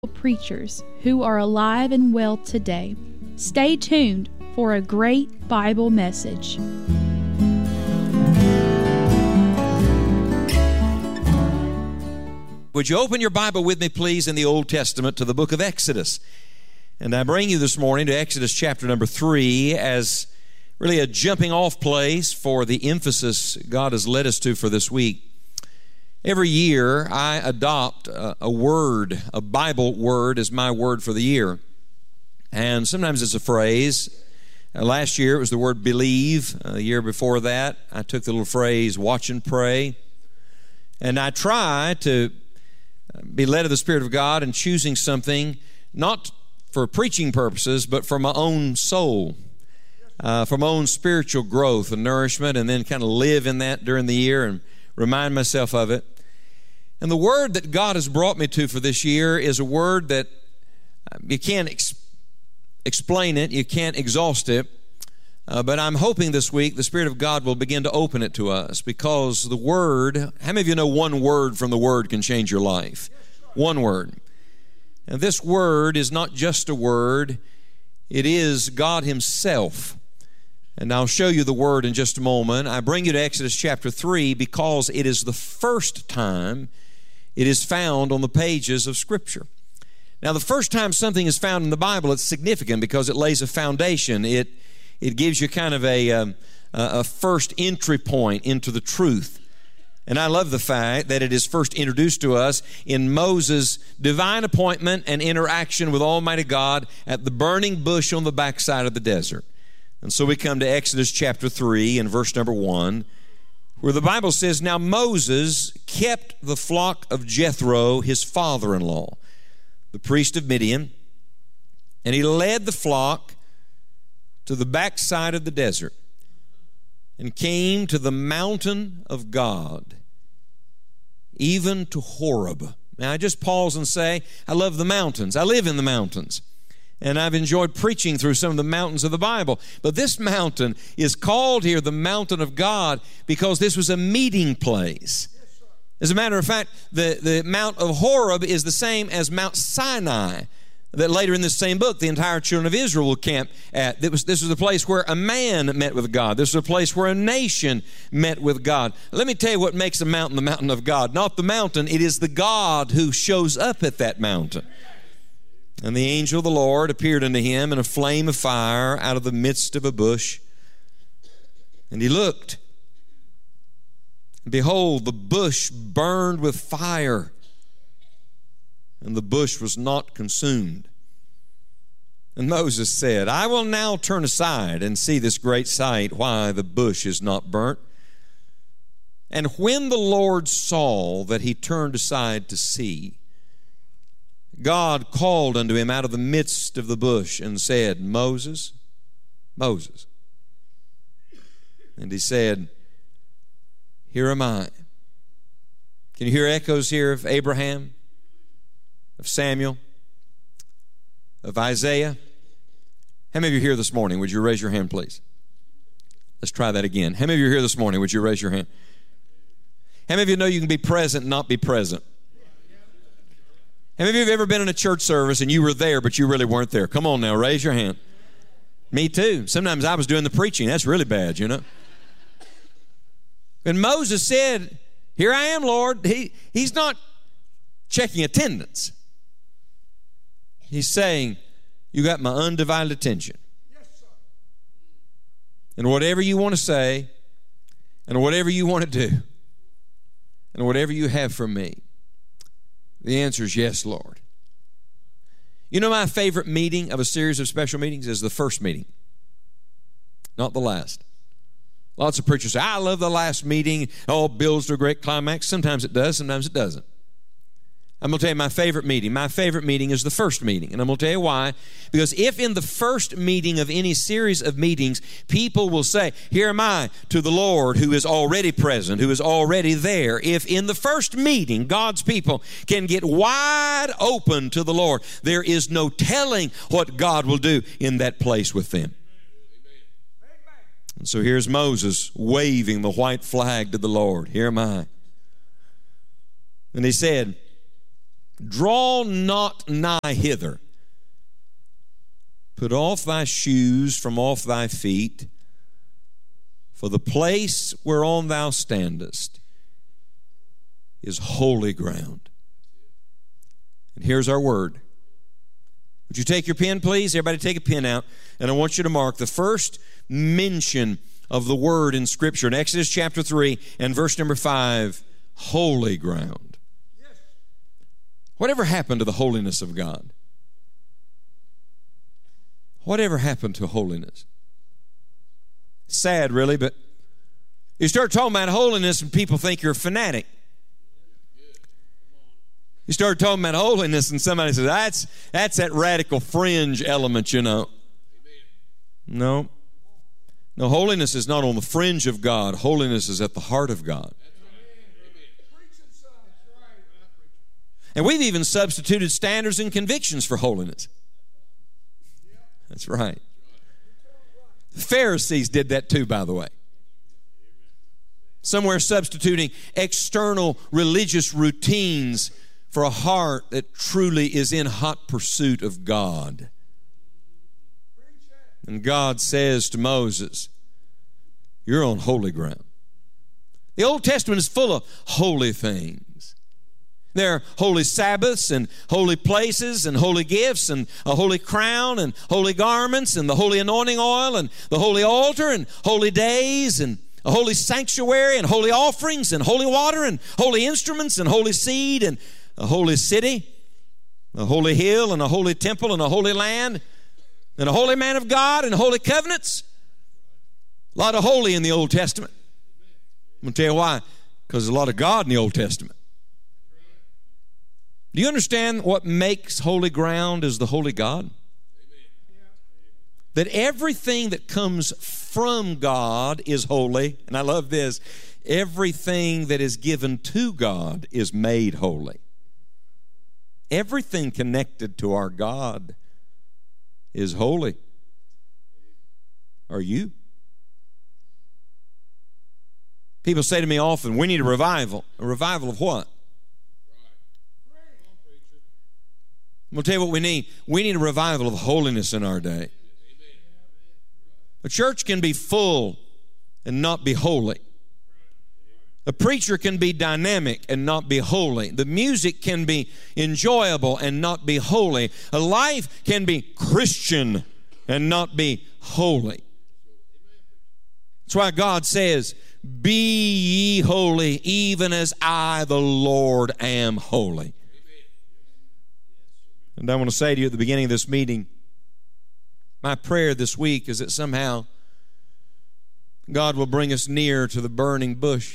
preachers who are alive and well today. Stay tuned for a great Bible message. Would you open your Bible with me, please, in the Old Testament to the book of Exodus? And I bring you this morning to Exodus chapter number 3 as really a jumping off place for the emphasis God has led us to for this week. Every year I adopt a word, a Bible word, as my word for the year. And sometimes it's a phrase. Last year it was the word believe. The year before that I took the little phrase watch and pray. And I try to be led of the Spirit of God in choosing something, not for preaching purposes, but for my own soul, for my own spiritual growth and nourishment, and then kind of live in that during the year and remind myself of it. And the word that God has brought me to for this year is a word that you can't explain it, you can't exhaust it, but I'm hoping this week the Spirit of God will begin to open it to us, because the word, how many of you know one word from the word can change your life? One word. And this word is not just a word, it is God Himself. And I'll show you the word in just a moment. I bring you to Exodus chapter 3 because it is the first time it is found on the pages of Scripture. Now, the first time something is found in the Bible, it's significant because it lays a foundation. It gives you kind of a first entry point into the truth. And I love the fact that it is first introduced to us in Moses' divine appointment and interaction with Almighty God at the burning bush on the backside of the desert. And so we come to Exodus chapter 3 and verse number 1, where the Bible says, "Now Moses kept the flock of Jethro, his father-in-law, the priest of Midian, and he led the flock to the backside of the desert and came to the mountain of God, even to Horeb." Now I just pause and say, I love the mountains. I live in the mountains. And I've enjoyed preaching through some of the mountains of the Bible. But this mountain is called here the mountain of God because this was a meeting place. As a matter of fact, the Mount of Horeb is the same as Mount Sinai that later in this same book the entire children of Israel will camp at. This was the place where a man met with God. This was a place where a nation met with God. Let me tell you what makes a mountain the mountain of God. Not the mountain, it is the God who shows up at that mountain. And the angel of the Lord appeared unto him in a flame of fire out of the midst of a bush. And he looked, and behold, the bush burned with fire, and the bush was not consumed. And Moses said, "I will now turn aside and see this great sight, why the bush is not burnt." And when the Lord saw that he turned aside to see, God called unto him out of the midst of the bush and said, "Moses, Moses." And he said, "Here am I." Can you hear echoes here of Abraham, of Samuel, of Isaiah? How many of you are here this morning? Would you raise your hand, please? Let's try that again. How many of you are here this morning? Would you raise your hand? How many of you know you can be present and not be present? How many of you have ever been in a church service and you were there, but you really weren't there? Come on now, raise your hand. Me too. Sometimes I was doing the preaching. That's really bad, you know. When Moses said, "Here I am, Lord," he's not checking attendance. He's saying, "You got my undivided attention." Yes, sir. And whatever you want to say, and whatever you want to do, and whatever you have from me, the answer is yes, Lord. You know, my favorite meeting of a series of special meetings is the first meeting, not the last. Lots of preachers say, "I love the last meeting. Oh, builds to a great climax." Sometimes it does, sometimes it doesn't. I'm going to tell you my favorite meeting is the first meeting. And I'm going to tell you why. Because if in the first meeting of any series of meetings, people will say, "Here am I," to the Lord who is already present, who is already there. If in the first meeting, God's people can get wide open to the Lord, there is no telling what God will do in that place with them. And so here's Moses waving the white flag to the Lord. "Here am I." And he said, Draw not nigh hither. Put off thy shoes from off thy feet, for the place whereon thou standest is holy ground. And here's our word. Would you take your pen, please? Everybody take a pen out. And I want you to mark the first mention of the word in Scripture in Exodus chapter 3 and verse number 5, holy ground. Whatever happened to the holiness of God? Whatever happened to holiness? Sad, really, but you start talking about holiness and people think you're a fanatic. You start talking about holiness and somebody says, that's that radical fringe element, you know. No. No, holiness is not on the fringe of God. Holiness is at the heart of God. And we've even substituted standards and convictions for holiness. That's right. The Pharisees did that too, by the way. Somewhere substituting external religious routines for a heart that truly is in hot pursuit of God. And God says to Moses, you're on holy ground. The Old Testament is full of holy things. There are holy Sabbaths and holy places and holy gifts and a holy crown and holy garments and the holy anointing oil and the holy altar and holy days and a holy sanctuary and holy offerings and holy water and holy instruments and holy seed and a holy city, a holy hill and a holy temple and a holy land and a holy man of God and holy covenants. A lot of holy in the Old Testament. I'm going to tell you why. Because there's a lot of God in the Old Testament. Do you understand what makes holy ground is the holy God? That everything that comes from God is holy. And I love this. Everything that is given to God is made holy. Everything connected to our God is holy. Are you? People say to me often, we need a revival. A revival of what? I'm going to tell you what we need. We need a revival of holiness in our day. A church can be full and not be holy. A preacher can be dynamic and not be holy. The music can be enjoyable and not be holy. A life can be Christian and not be holy. That's why God says, be ye holy, even as I, the Lord, am holy. And I want to say to you at the beginning of this meeting, my prayer this week is that somehow God will bring us near to the burning bush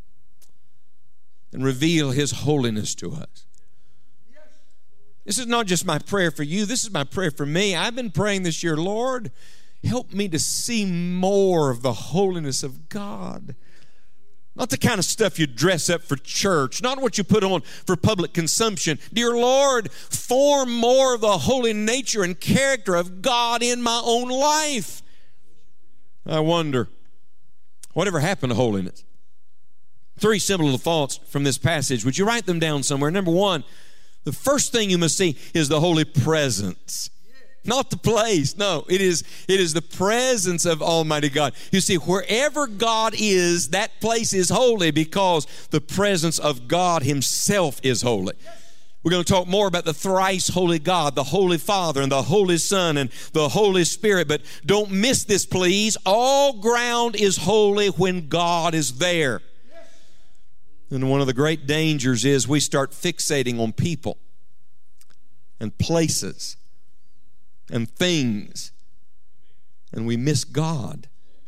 and reveal His holiness to us. This is not just my prayer for you. This is my prayer for me. I've been praying this year, Lord, help me to see more of the holiness of God. Not the kind of stuff you dress up for church, not what you put on for public consumption. Dear Lord, form more of the holy nature and character of God in my own life. I wonder, whatever happened to holiness? 3 simple little thoughts from this passage. Would you write them down somewhere? Number 1, the first thing you must see is the holy presence. Not the place. No, it is the presence of Almighty God. You see, wherever God is, that place is holy because the presence of God Himself is holy. We're going to talk more about the thrice holy God, the Holy Father and the Holy Son and the Holy Spirit. But don't miss this, please. All ground is holy when God is there. And one of the great dangers is we start fixating on people and places and things, and we miss God.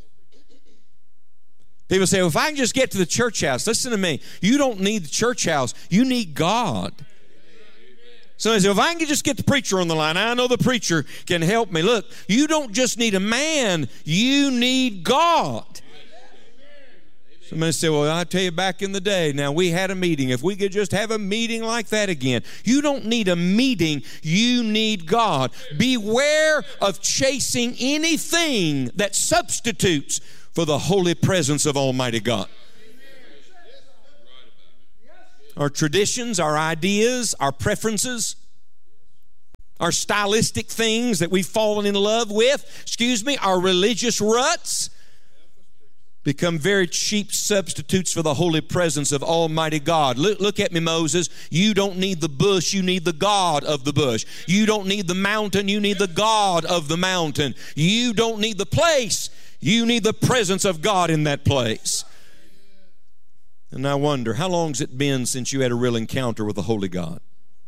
People say, well, if I can just get to the church house, listen to me, you don't need the church house, you need God. So they say, well, if I can just get the preacher on the line, I know the preacher can help me. Look, you don't just need a man, you need God. Somebody say, well, I tell you, back in the day, now we had a meeting. If we could just have a meeting like that again. You don't need a meeting, you need God. Beware of chasing anything that substitutes for the holy presence of Almighty God. Our traditions, our ideas, our preferences, our stylistic things that we've fallen in love with, our religious ruts, become very cheap substitutes for the holy presence of Almighty God. Look at me, Moses. You don't need the bush, you need the God of the bush. You don't need the mountain, you need the God of the mountain. You don't need the place, you need the presence of God in that place. And I wonder, how long's it been since you had a real encounter with the Holy God?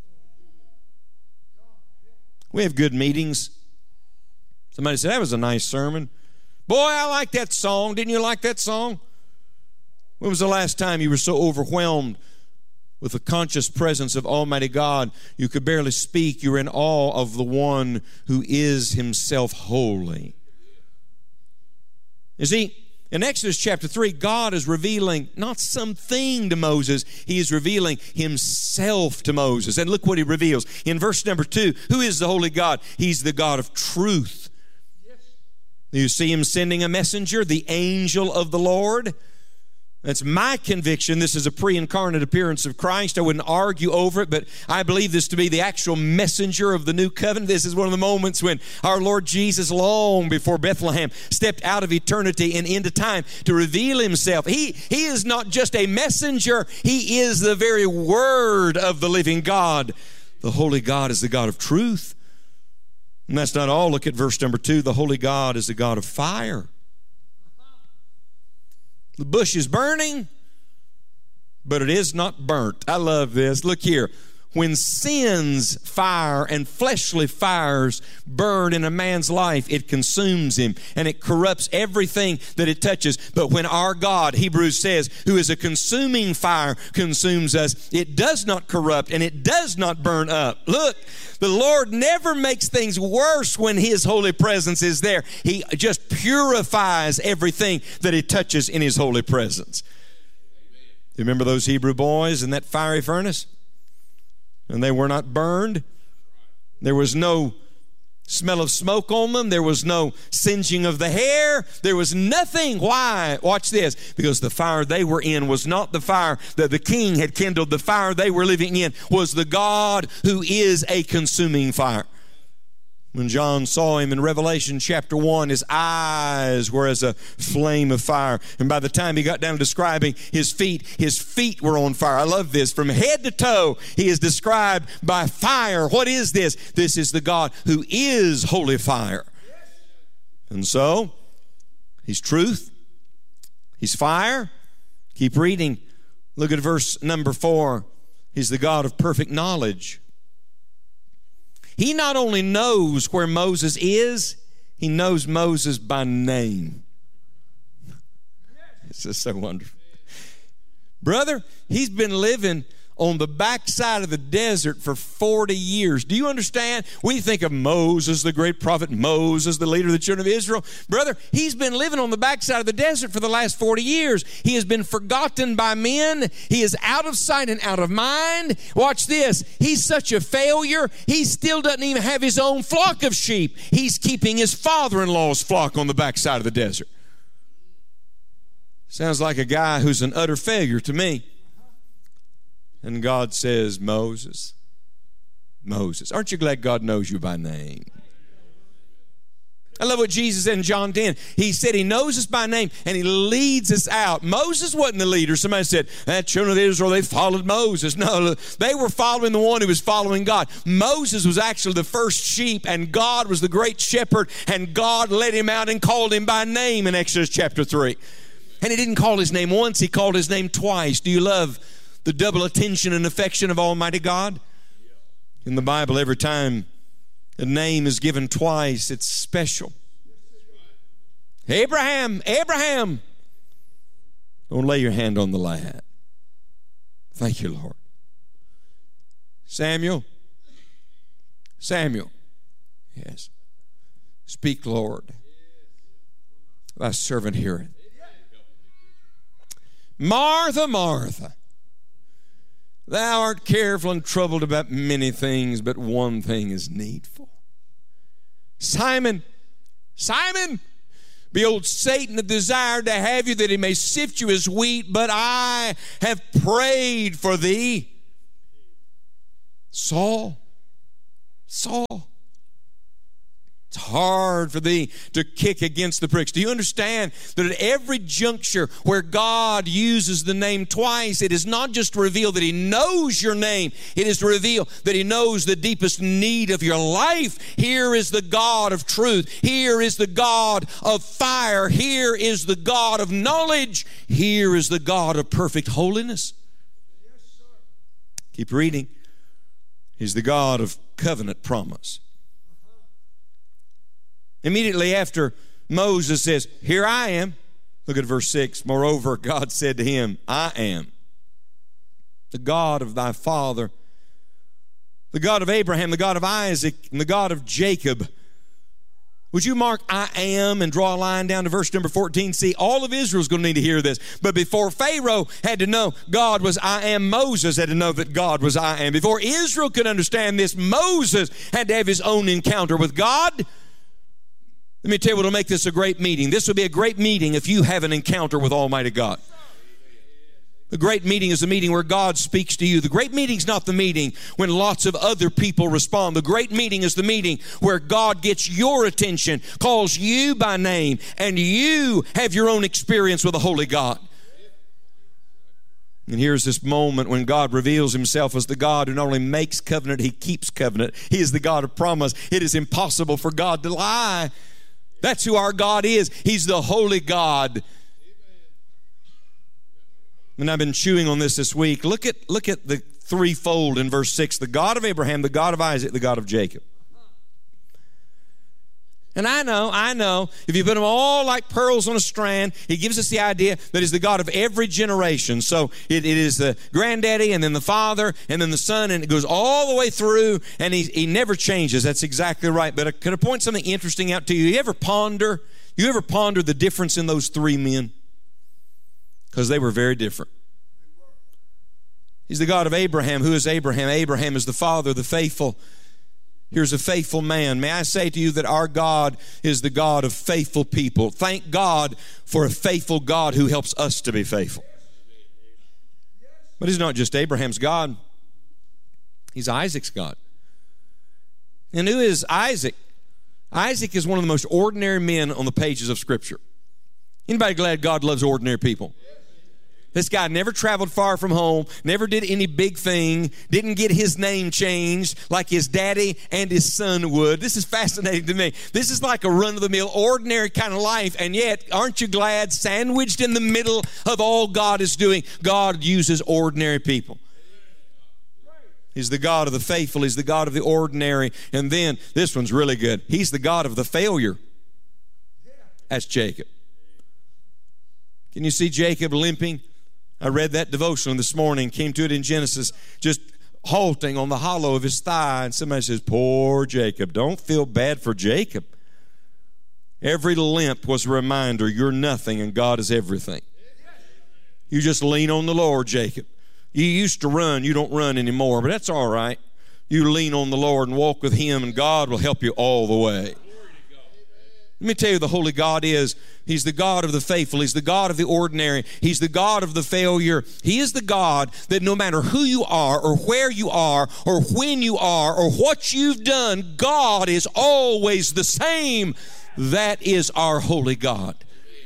We have good meetings. Somebody said, that was a nice sermon. Boy, I like that song. Didn't you like that song? When was the last time you were so overwhelmed with the conscious presence of Almighty God you could barely speak? You were in awe of the one who is himself holy. You see, in Exodus chapter 3, God is revealing not something to Moses. He is revealing himself to Moses. And look what he reveals. In verse number 2, who is the holy God? He's the God of truth. You see him sending a messenger, the angel of the Lord. That's my conviction. This is a pre-incarnate appearance of Christ. I wouldn't argue over it, but I believe this to be the actual messenger of the new covenant. This is one of the moments when our Lord Jesus, long before Bethlehem, stepped out of eternity and into time to reveal himself. He is not just a messenger. He is the very word of the living God. The holy God is the God of truth. And that's not all. Look at verse number 2. The holy God is the God of fire. The bush is burning, but it is not burnt. I love this. Look here. When sin's fire and fleshly fires burn in a man's life, it consumes him and it corrupts everything that it touches. But when our God, Hebrews says, who is a consuming fire, consumes us, it does not corrupt and it does not burn up. Look, the Lord never makes things worse when his holy presence is there. He just purifies everything that he touches in his holy presence. You remember those Hebrew boys in that fiery furnace? And they were not burned. There was no smell of smoke on them. There was no singeing of the hair. There was nothing. Why? Watch this. Because the fire they were in was not the fire that the king had kindled. The fire they were living in was the God who is a consuming fire. When John saw him in Revelation chapter 1, his eyes were as a flame of fire. And by the time he got down to describing his feet were on fire. I love this. From head to toe, he is described by fire. What is this? This is the God who is holy fire. And so, he's truth. He's fire. Keep reading. Look at verse number 4. He's the God of perfect knowledge. He not only knows where Moses is, he knows Moses by name. It's just so wonderful. Brother, he's been living on the backside of the desert for 40 years. Do you understand? We think of Moses, the great prophet Moses, the leader of the children of Israel. Brother, he's been living on the backside of the desert for the last 40 years. He has been forgotten by men. He is out of sight and out of mind. Watch this. He's such a failure, he still doesn't even have his own flock of sheep. He's keeping his father-in-law's flock on the backside of the desert. Sounds like a guy who's an utter failure to me. And God says, Moses, aren't you glad God knows you by name? I love what Jesus said in John 10. He said he knows us by name and he leads us out. Moses wasn't the leader. Somebody said, that children of Israel, they followed Moses. No, they were following the one who was following God. Moses was actually the first sheep and God was the great shepherd and God led him out and called him by name in Exodus chapter 3. And he didn't call his name once, he called his name twice. Do you love the double attention and affection of Almighty God? In the Bible, every time a name is given twice, it's special. Abraham, Abraham. Don't lay your hand on the lad. Thank you, Lord. Samuel. Yes. Speak, Lord. Thy servant heareth. Martha, Martha. Thou art careful and troubled about many things, but one thing is needful. Simon, Behold, Satan hath desired to have you, that he may sift you as wheat, but I have prayed for thee. Saul, it's hard for thee to kick against the pricks. Do you understand that at every juncture where God uses the name twice, it is not just to reveal that he knows your name, it is to reveal that he knows the deepest need of your life. Here is the God of truth. Here is the God of fire. Here is the God of knowledge. Here is the God of perfect holiness. Keep reading. He's the God of covenant promise. Immediately after Moses says, here I am. Look at verse 6. Moreover, God said to him, I am the God of thy father, the God of Abraham, the God of Isaac, and the God of Jacob. Would you mark I am and draw a line down to verse number 14? See, all of Israel's going to need to hear this. But before Pharaoh had to know God was I am, Moses had to know that God was I am. Before Israel could understand this, Moses had to have his own encounter with God. Let me tell you what will make this a great meeting. This will be a great meeting if you have an encounter with Almighty God. The great meeting is the meeting where God speaks to you. The great meeting is not the meeting when lots of other people respond. The great meeting is the meeting where God gets your attention, calls you by name, and you have your own experience with the Holy God. And here's this moment when God reveals himself as the God who not only makes covenant, he keeps covenant. He is the God of promise. It is impossible for God to lie. That's who our God is. He's the holy God. And I've been chewing on this week. Look at the threefold in verse 6. The God of Abraham, the God of Isaac, the God of Jacob. And I know, if you put them all like pearls on a strand, he gives us the idea that he's the God of every generation. So it is the granddaddy and then the father and then the son, and it goes all the way through, and he never changes. That's exactly right. But could I point something interesting out to you? You ever ponder the difference in those three men? Because they were very different. He's the God of Abraham. Who is Abraham? Abraham is the father, the faithful. Here's a faithful man. May I say to you that our God is the God of faithful people. Thank God for a faithful God who helps us to be faithful. But he's not just Abraham's God. He's Isaac's God. And who is Isaac? Isaac is one of the most ordinary men on the pages of Scripture. Anybody glad God loves ordinary people? This guy never traveled far from home, never did any big thing, didn't get his name changed like his daddy and his son would. This is fascinating to me. This is like a run-of-the-mill, ordinary kind of life, and yet, aren't you glad, sandwiched in the middle of all God is doing, God uses ordinary people. He's the God of the faithful. He's the God of the ordinary. And then, this one's really good. He's the God of the failure. That's Jacob. Can you see Jacob limping? I read that devotional this morning, came to it in Genesis, just halting on the hollow of his thigh. And somebody says, poor Jacob. Don't feel bad for Jacob. Every limp was a reminder you're nothing and God is everything. You just lean on the Lord, Jacob. You used to run. You don't run anymore, but that's all right. You lean on the Lord and walk with him, and God will help you all the way. Let me tell you who the holy God is. He's the God of the faithful. He's the God of the ordinary. He's the God of the failure. He is the God that no matter who you are or where you are or when you are or what you've done, God is always the same. That is our holy God.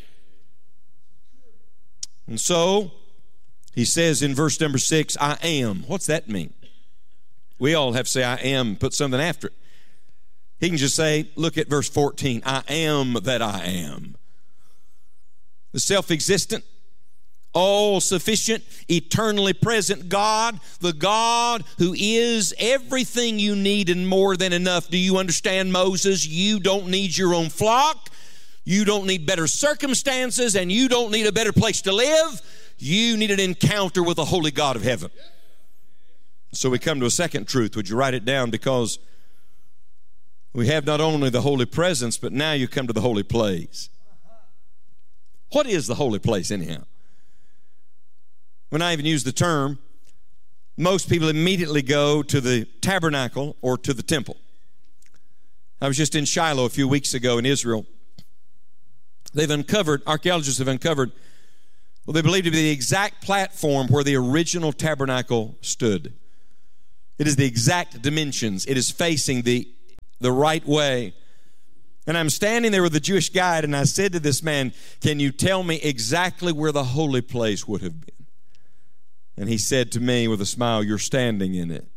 And so, he says in verse number 6, I am. What's that mean? We all have to say I am, put something after it. He can just say, look at verse 14, I am that I am. The self-existent, all-sufficient, eternally present God, the God who is everything you need and more than enough. Do you understand, Moses? You don't need your own flock. You don't need better circumstances, and you don't need a better place to live. You need an encounter with the holy God of heaven. So we come to a second truth. Would you write it down? Because we have not only the holy presence, but now you come to the holy place. What is the holy place anyhow? When I even use the term, most people immediately go to the tabernacle or to the temple. I was just in Shiloh a few weeks ago in Israel. Archaeologists have uncovered what they believe to be the exact platform where the original tabernacle stood. It is the exact dimensions. It is facing the right way. And I'm standing there with the Jewish guide, and I said to this man, "Can you tell me exactly where the holy place would have been?" And he said to me with a smile, "You're standing in it."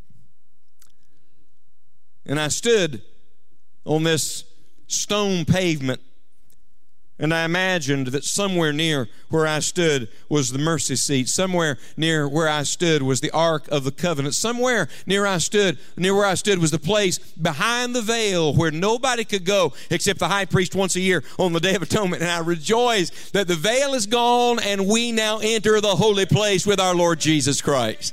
And I stood on this stone pavement, and I imagined that somewhere near where I stood was the mercy seat. Somewhere near where I stood was the Ark of the Covenant. Somewhere near where I stood was the place behind the veil where nobody could go except the high priest once a year on the Day of Atonement. And I rejoice that the veil is gone and we now enter the holy place with our Lord Jesus Christ.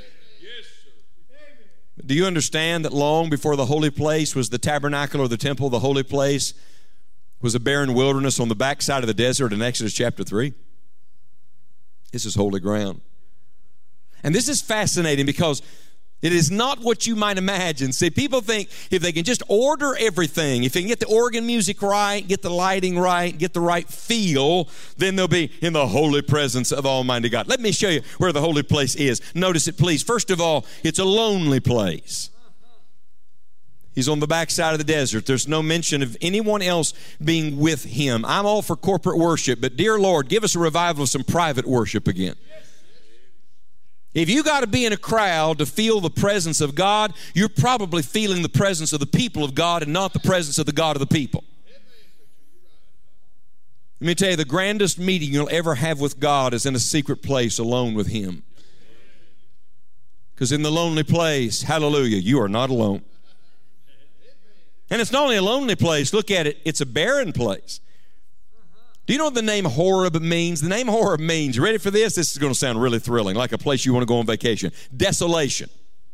Do you understand that long before the holy place was the tabernacle or the temple, the holy place was a barren wilderness on the backside of the desert in Exodus chapter 3? This is holy ground. And this is fascinating because it is not what you might imagine. See, people think if they can just order everything, if they can get the organ music right, get the lighting right, get the right feel, then they'll be in the holy presence of Almighty God. Let me show you where the holy place is. Notice it, please. First of all, it's a lonely place. He's on the backside of the desert. There's no mention of anyone else being with him. I'm all for corporate worship, but dear Lord, give us a revival of some private worship again. If you got to be in a crowd to feel the presence of God, you're probably feeling the presence of the people of God and not the presence of the God of the people. Let me tell you, the grandest meeting you'll ever have with God is in a secret place alone with Him. Because in the lonely place, hallelujah, you are not alone. And it's not only a lonely place, look at it, it's a barren place. Do you know what the name Horeb means? The name Horeb means, you ready for this? This is going to sound really thrilling, like a place you want to go on vacation. Desolation.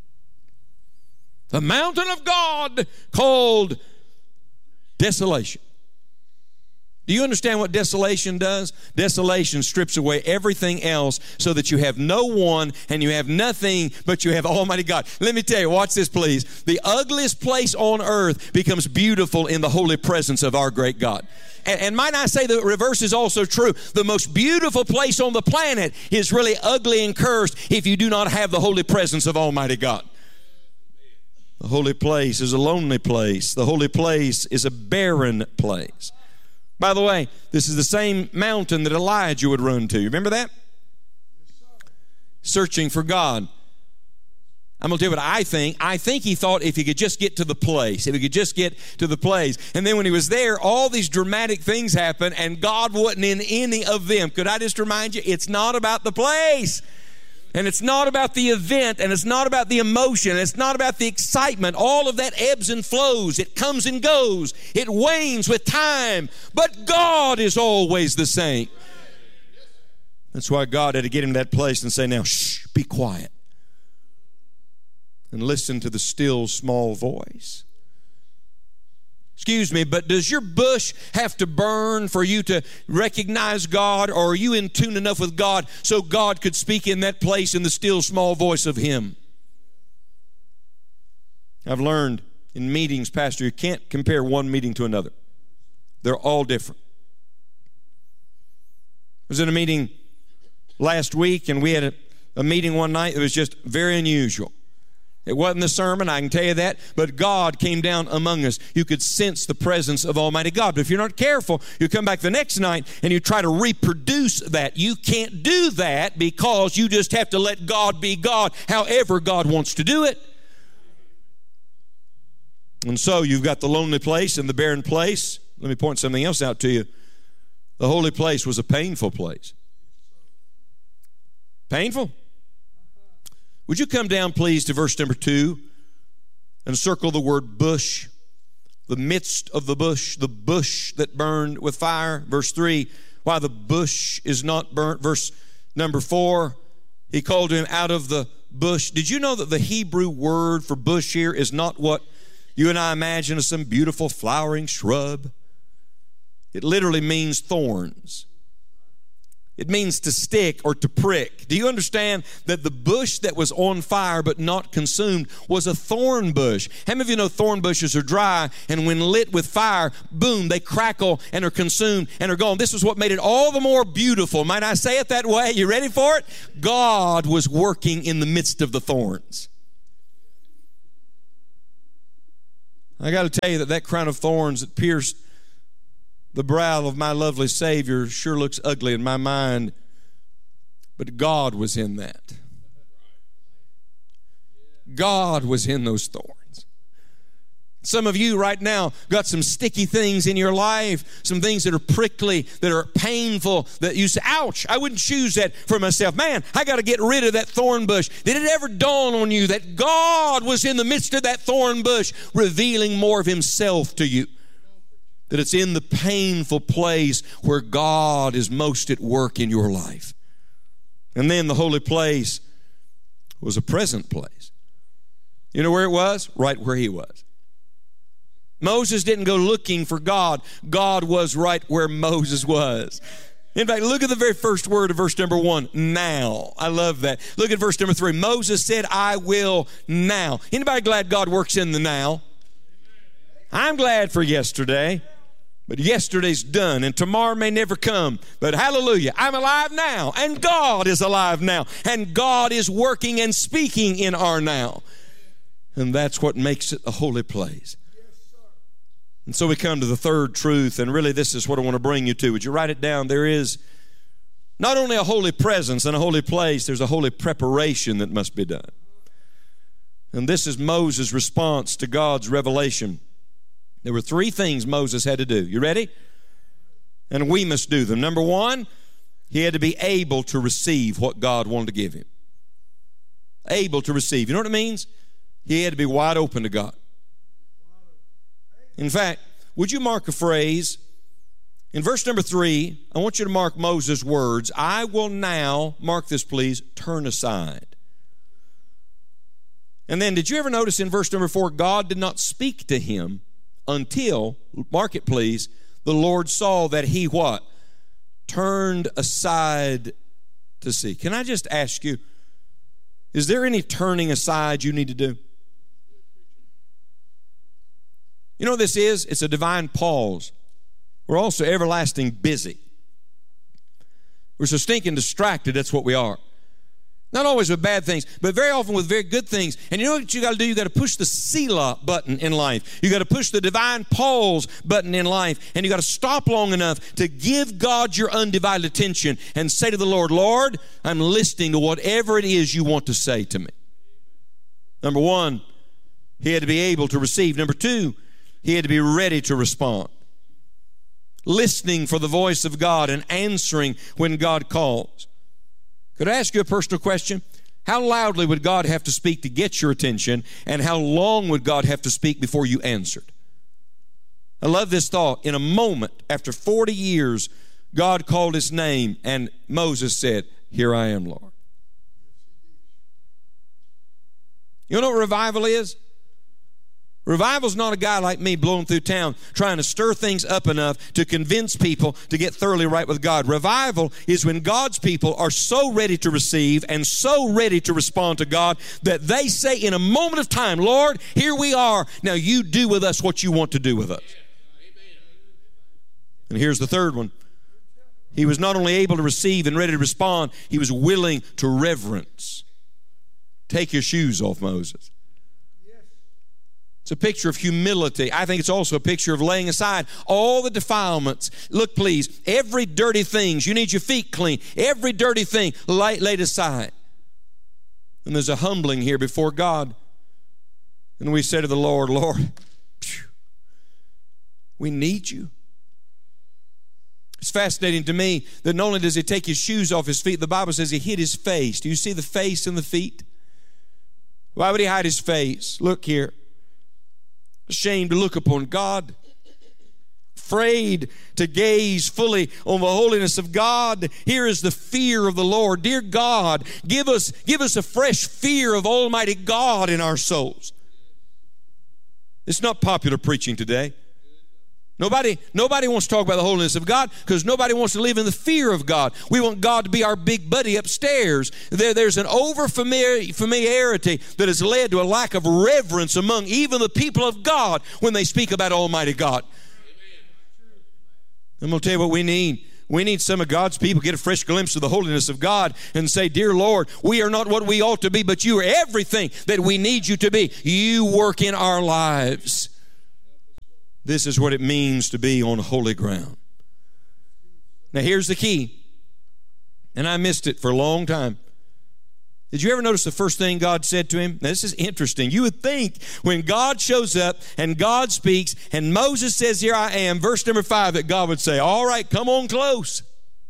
The mountain of God called desolation. Do you understand what desolation does? Desolation strips away everything else so that you have no one and you have nothing, but you have Almighty God. Let me tell you, watch this please. The ugliest place on earth becomes beautiful in the holy presence of our great God. And might I say the reverse is also true. The most beautiful place on the planet is really ugly and cursed if you do not have the holy presence of Almighty God. The holy place is a lonely place. The holy place is a barren place. By the way, this is the same mountain that Elijah would run to. You remember that? Searching for God. I'm going to tell you what I think. I think he thought if he could just get to the place, if he could just get to the place. And then when he was there, all these dramatic things happened, and God wasn't in any of them. Could I just remind you, it's not about the place. And it's not about the event, and it's not about the emotion, and it's not about the excitement. All of that ebbs and flows. It comes and goes. It wanes with time. But God is always the same. That's why God had to get him to that place and say, now, shh, be quiet. And listen to the still small voice. Excuse me, but does your bush have to burn for you to recognize God, or are you in tune enough with God so God could speak in that place in the still small voice of Him? I've learned in meetings, Pastor, you can't compare one meeting to another. They're all different. I was in a meeting last week, and we had a meeting one night that was just very unusual. It wasn't the sermon, I can tell you that, but God came down among us. You could sense the presence of Almighty God. But if you're not careful, you come back the next night and you try to reproduce that. You can't do that because you just have to let God be God however God wants to do it. And so you've got the lonely place and the barren place. Let me point something else out to you. The holy place was a painful place. Painful? Would you come down, please, to verse number 2 and circle the word bush, the midst of the bush that burned with fire. Verse 3, why the bush is not burnt. Verse number 4, he called him out of the bush. Did you know that the Hebrew word for bush here is not what you and I imagine as some beautiful flowering shrub? It literally means thorns. It means to stick or to prick. Do you understand that the bush that was on fire but not consumed was a thorn bush? How many of you know thorn bushes are dry, and when lit with fire, boom, they crackle and are consumed and are gone. This is what made it all the more beautiful. Might I say it that way? You ready for it? God was working in the midst of the thorns. I got to tell you that crown of thorns that pierced the brow of my lovely Savior sure looks ugly in my mind, but God was in that. God was in those thorns. Some of you right now got some sticky things in your life, some things that are prickly, that are painful, that you say, ouch, I wouldn't choose that for myself. Man, I got to get rid of that thorn bush. Did it ever dawn on you that God was in the midst of that thorn bush, revealing more of Himself to you? That it's in the painful place where God is most at work in your life. And then the holy place was a present place. You know where it was? Right where he was. Moses didn't go looking for God. God was right where Moses was. In fact, look at the very first word of verse number 1, now. I love that. Look at verse number 3. Moses said, I will now. Anybody glad God works in the now? I'm glad for yesterday. But yesterday's done, and tomorrow may never come. But hallelujah, I'm alive now, and God is alive now, and God is working and speaking in our now. And that's what makes it a holy place. And so we come to the third truth, and really this is what I want to bring you to. Would you write it down? There is not only a holy presence and a holy place, there's a holy preparation that must be done. And this is Moses' response to God's revelation. There were 3 things Moses had to do. You ready? And we must do them. Number 1, he had to be able to receive what God wanted to give him. Able to receive. You know what it means? He had to be wide open to God. In fact, would you mark a phrase? In verse number 3, I want you to mark Moses' words. I will now, mark this please, turn aside. And then did you ever notice in verse number 4, God did not speak to him until, mark it please, the Lord saw that he what? Turned aside to see. Can I just ask you, is there any turning aside you need to do? You know what this is? It's a divine pause. We're also everlasting busy. We're so stinking distracted, that's what we are. Not always with bad things, but very often with very good things. And you know what you got to do? You got to push the Selah button in life. You got to push the divine pause button in life. And you got to stop long enough to give God your undivided attention and say to the Lord, Lord, I'm listening to whatever it is you want to say to me. Number 1, he had to be able to receive. Number 2, he had to be ready to respond. Listening for the voice of God and answering when God calls. Could I ask you a personal question? How loudly would God have to speak to get your attention, and how long would God have to speak before you answered? I love this thought. In a moment, after 40 years, God called his name, and Moses said, here I am, Lord. You know what revival is? Revival's not a guy like me blowing through town trying to stir things up enough to convince people to get thoroughly right with God. Revival is when God's people are so ready to receive and so ready to respond to God that they say in a moment of time, Lord, here we are. Now you do with us what you want to do with us. And here's the third one. He was not only able to receive and ready to respond, he was willing to reverence. Take your shoes off, Moses. It's a picture of humility. I think it's also a picture of laying aside all the defilements. Look, please, every dirty thing, you need your feet clean, every dirty thing laid aside. And there's a humbling here before God. And we say to the Lord, Lord, we need you. It's fascinating to me that not only does he take his shoes off his feet, the Bible says he hid his face. Do you see the face and the feet? Why would he hide his face? Look here. Ashamed to look upon God, afraid to gaze fully on the holiness of God. Here is the fear of the Lord. Dear God, give us a fresh fear of Almighty God in our souls. It's not popular preaching today. Nobody wants to talk about the holiness of God because nobody wants to live in the fear of God. We want God to be our big buddy upstairs. There's an over-familiarity that has led to a lack of reverence among even the people of God when they speak about Almighty God. I'm going to tell you what we need. We need some of God's people get a fresh glimpse of the holiness of God and say, dear Lord, we are not what we ought to be, but you are everything that we need you to be. You work in our lives. This is what it means to be on holy ground. Now here's the key, and I missed it for a long time. Did you ever notice the first thing God said to him? Now, this is interesting. You would think when God shows up and God speaks and Moses says, here I am, verse number 5, that God would say, all right, come on close.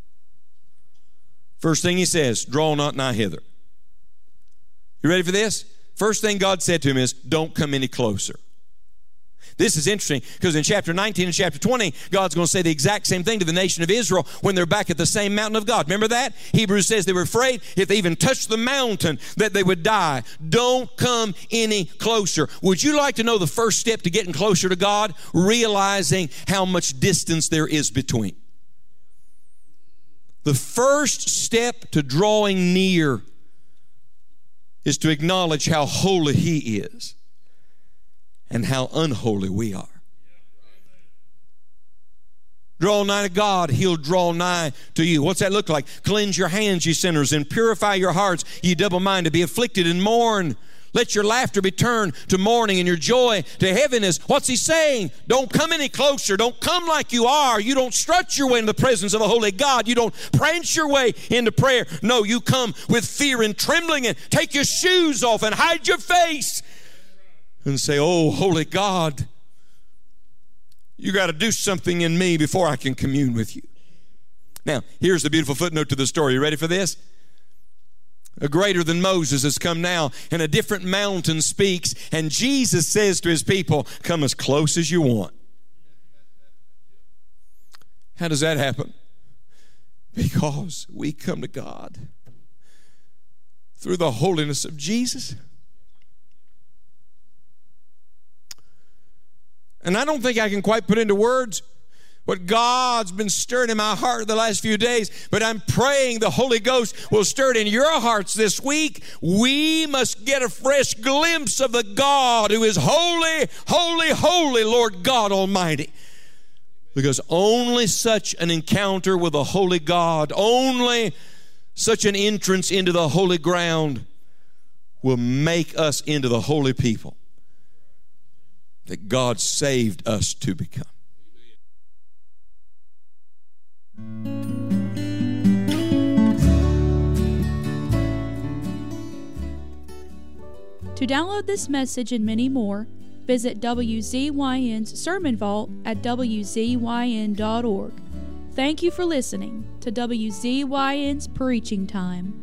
First thing he says, draw not nigh hither. You ready for this? First thing God said to him is, don't come any closer. This is interesting because in chapter 19 and chapter 20, God's going to say the exact same thing to the nation of Israel when they're back at the same mountain of God. Remember that? Hebrews says they were afraid if they even touched the mountain that they would die. Don't come any closer. Would you like to know the first step to getting closer to God? Realizing how much distance there is between. The first step to drawing near is to acknowledge how holy He is and how unholy we are. Draw nigh to God, He'll draw nigh to you. What's that look like? Cleanse your hands, ye sinners, and purify your hearts, ye double-minded. Be afflicted and mourn. Let your laughter be turned to mourning and your joy to heaviness. What's He saying? Don't come any closer. Don't come like you are. You don't strut your way into the presence of a holy God. You don't prance your way into prayer. No, you come with fear and trembling and take your shoes off and hide your face and say, oh, holy God, you got to do something in me before I can commune with you. Now, here's the beautiful footnote to the story. You ready for this? A greater than Moses has come now, and a different mountain speaks, and Jesus says to His people, come as close as you want. How does that happen? Because we come to God through the holiness of Jesus. And I don't think I can quite put into words what God's been stirring in my heart the last few days, but I'm praying the Holy Ghost will stir it in your hearts this week. We must get a fresh glimpse of the God who is holy, holy, holy, Lord God Almighty. Because only such an encounter with a holy God, only such an entrance into the holy ground will make us into the holy people that God saved us to become. To download this message and many more, visit WZYN's Sermon Vault at WZYN.org. Thank you for listening to WZYN's Preaching Time.